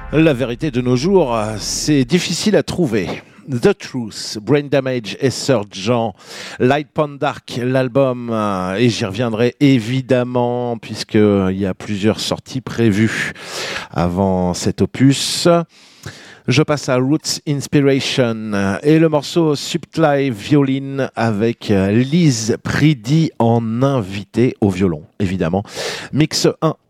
La vérité de nos jours, c'est difficile à trouver. The Truth, Brain Damage et Surgeon, Light Pond Dark, l'album, et j'y reviendrai évidemment puisqu'il y a plusieurs sorties prévues avant cet opus. Je passe à Roots Inspiration et le morceau Subtile Violin avec Liz Preedy en invité au violon, évidemment. Mix 1.